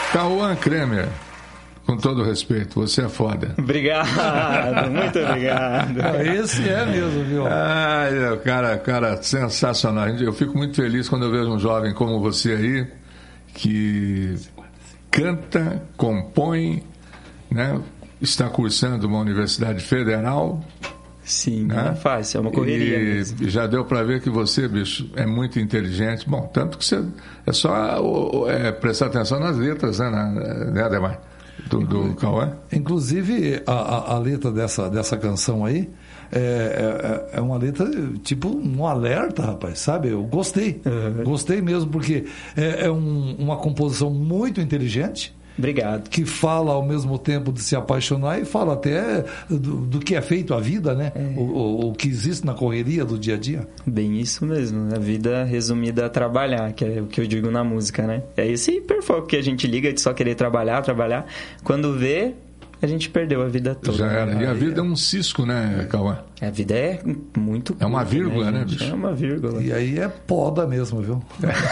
Cauã Kremer, com todo respeito, você é foda. Obrigado, muito obrigado. Esse é mesmo, viu? Cara sensacional. Eu fico muito feliz quando eu vejo um jovem como você aí, que canta, compõe, né? Está cursando uma universidade federal. Sim, né? Não é fácil, é uma correria mesmo. E já deu para ver que você, bicho, é muito inteligente. Bom, tanto que você é só prestar atenção nas letras, né, Ademar? Do Cauã. Inclusive, a letra dessa canção aí é uma letra tipo um alerta, rapaz, sabe? Eu gostei. Gostei mesmo, porque é uma composição muito inteligente. Obrigado. Que fala ao mesmo tempo de se apaixonar e fala até do que é feito a vida, né? O que existe na correria do dia a dia. Bem isso mesmo, a vida resumida a trabalhar, que é o que eu digo na música, né? É esse hiperfoco que a gente liga de só querer trabalhar. Quando vê, a gente perdeu a vida toda. Já era. E a vida é um cisco, né, Cauã? A vida é muito curta, é uma vírgula, né, bicho? É uma vírgula. E aí é poda mesmo, viu?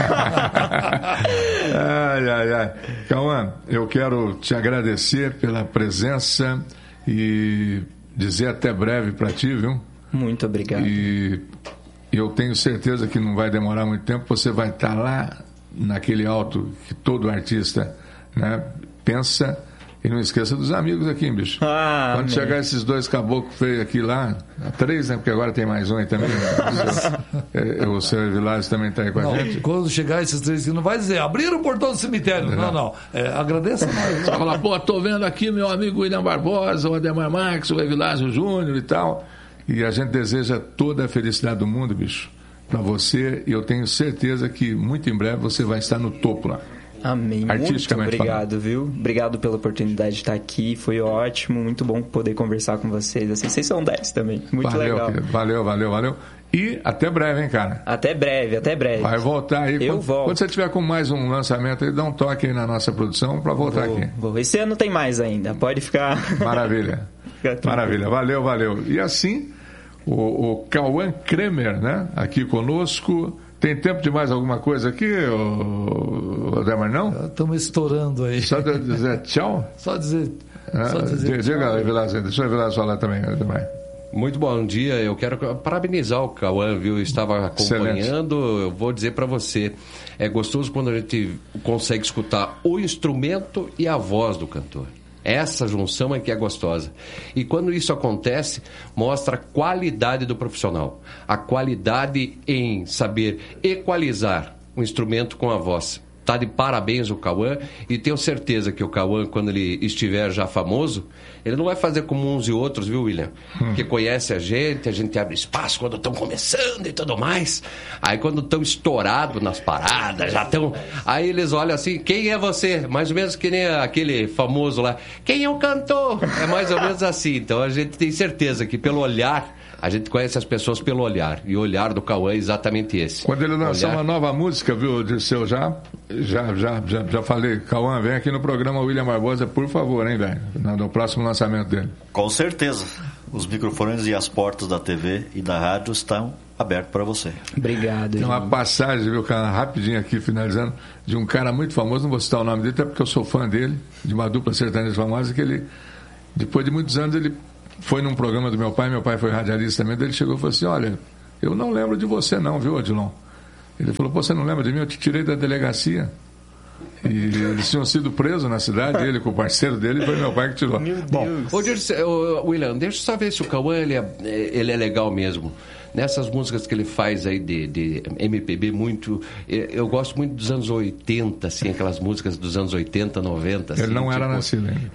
Ai. Cauã, eu quero te agradecer pela presença e dizer até breve para ti, viu? Muito obrigado. E eu tenho certeza que não vai demorar muito tempo, você vai estar lá naquele alto que todo artista, né, pensa. E não esqueça dos amigos aqui, bicho. Quando chegar esses dois caboclos feios aqui lá, 3, né? Porque agora tem mais um aí também. O seu Evilásio também está aí com a gente. Quando chegar esses 3 aqui, não vai dizer, abriram o portão do cemitério. Não. Agradeça mais. Você vai falar, pô, tô vendo aqui meu amigo William Barbosa, o Ademar Marques, o Evilásio Júnior e tal. E a gente deseja toda a felicidade do mundo, bicho, para você. E eu tenho certeza que muito em breve você vai estar no topo lá. Amém. Muito obrigado, viu? Obrigado pela oportunidade de estar aqui. Foi ótimo, muito bom poder conversar com vocês. Assim, vocês são 10 também. Muito legal. Querido. Valeu. E até breve, hein, cara? Até breve. Vai voltar aí. Volto. Quando você tiver com mais um lançamento aí, dá um toque aí na nossa produção para voltar aqui. Esse ano tem mais ainda. Pode ficar... Maravilha. Maravilha. Valeu. E assim, o Cauã Kremer, né? Aqui conosco. Tem tempo de mais alguma coisa aqui, Ademar, não? Estamos estourando aí. Só dizer tchau? Só dizer diga, Evilásio, deixa o Evilásio falar também, Ademar. Muito bom dia, eu quero parabenizar o Cauã, viu? Eu estava acompanhando. Excelente. Eu vou dizer para você, é gostoso quando a gente consegue escutar o instrumento e a voz do cantor. Essa junção é que é gostosa. E quando isso acontece, mostra a qualidade do profissional. A qualidade em saber equalizar o instrumento com a voz. Tá de parabéns o Cauã, e tenho certeza que o Cauã, quando ele estiver já famoso, ele não vai fazer como uns e outros, viu, William? Porque conhece a gente abre espaço quando estão começando e tudo mais. Aí quando estão estourados nas paradas, já estão... Aí eles olham assim, quem é você? Mais ou menos que nem aquele famoso lá, quem é o cantor? É mais ou menos assim. Então a gente tem certeza que pelo olhar... A gente conhece as pessoas pelo olhar. E o olhar do Cauã é exatamente esse. Quando ele lançar uma nova música, viu, Dirceu, já falei, Cauã, vem aqui no programa William Barbosa, por favor, hein, velho? No próximo lançamento dele. Com certeza. Os microfones e as portas da TV e da rádio estão abertos para você. Obrigado. Tem uma passagem, viu, cara, rapidinho aqui, finalizando, de um cara muito famoso, não vou citar o nome dele, até porque eu sou fã dele, de uma dupla sertaneja famosa, que ele, depois de muitos anos, ele foi num programa do meu pai foi radialista também, ele chegou e falou assim, olha, eu não lembro de você não, viu, Odilon? Ele falou, pô, você não lembra de mim? Eu te tirei da delegacia. E eles tinham sido presos na cidade, ele com o parceiro dele, foi meu pai que tirou. Bom, William, deixa eu só ver se o Cauã ele é legal mesmo. Nessas músicas que ele faz aí de MPB muito... Eu gosto muito dos anos 80, assim, aquelas músicas dos anos 80, 90. Assim, ele não era nascido ainda.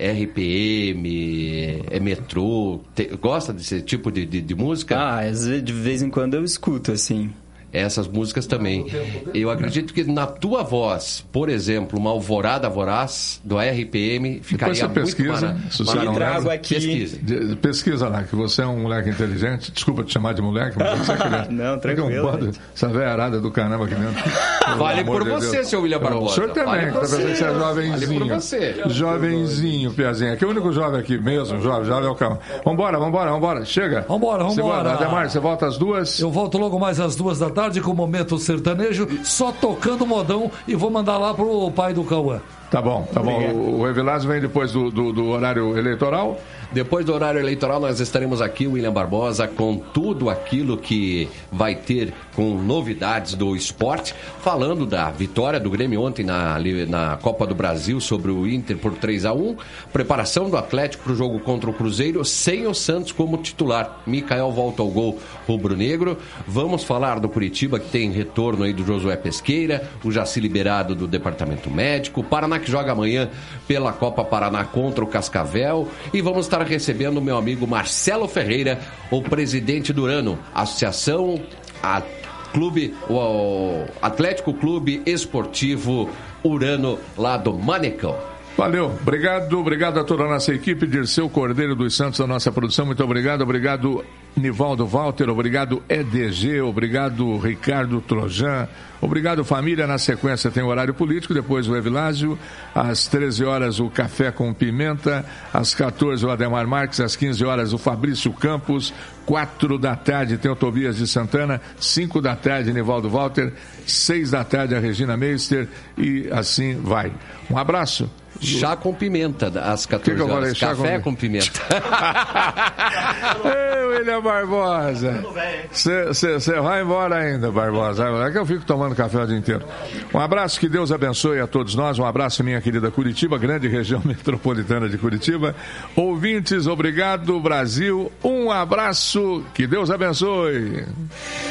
RPM, metrô. Gosta desse tipo de música? De vez em quando eu escuto, assim. Essas músicas também. Eu acredito que na tua voz, por exemplo, uma Alvorada Voraz do RPM ficaria muito maravilhoso. Não trago aqui. Pesquisa lá, que você é um moleque inteligente. Desculpa te chamar de moleque, mas você é criança. Não, tranquilo. Essa velha arada do caramba aqui dentro. Vale por você, seu William Barbosa. O senhor também, que você é jovenzinho. Vale por você. Jovenzinho, Piazinho. Aqui é o único jovem aqui mesmo, jovem é o carro. Vambora. Chega. Vambora. Ademar, você volta às 2? Eu volto logo mais às 2 da tarde com o Momento Sertanejo, só tocando modão, e vou mandar lá pro pai do Cauã. Tá bom. O Evilásio vem depois do horário eleitoral. Depois do horário eleitoral, nós estaremos aqui, William Barbosa, com tudo aquilo que vai ter com novidades do esporte, falando da vitória do Grêmio ontem na Copa do Brasil sobre o Inter por 3-1, preparação do Atlético para o jogo contra o Cruzeiro, sem o Santos como titular. Micael volta ao gol rubro-negro. Vamos falar do Curitiba, que tem retorno aí do Josué Pesqueira, o Jaci liberado do departamento médico, o Paraná que joga amanhã pela Copa Paraná contra o Cascavel, e vamos estar recebendo o meu amigo Marcelo Ferreira, o presidente do Urano, Associação o Atlético Clube Esportivo Urano, lá do Manecão. Valeu, obrigado a toda a nossa equipe, Dirceu Cordeiro dos Santos, da nossa produção, muito obrigado Nivaldo Walter, obrigado EDG, obrigado Ricardo Trojan, obrigado família. Na sequência tem o horário político, depois o Evilásio, às 13 horas o Café com Pimenta, às 14 o Ademar Marques, às 15 horas o Fabrício Campos, 4 da tarde tem o Tobias de Santana, 5 da tarde Nivaldo Walter, 6 da tarde a Regina Meister, e assim vai. Um abraço. Chá com pimenta, às 14 horas. Café com pimenta. Ei, William Barbosa. Você vai embora ainda, Barbosa. É que eu fico tomando café o dia inteiro. Um abraço, que Deus abençoe a todos nós. Um abraço, minha querida Curitiba, grande região metropolitana de Curitiba. Ouvintes, obrigado, Brasil. Um abraço, que Deus abençoe.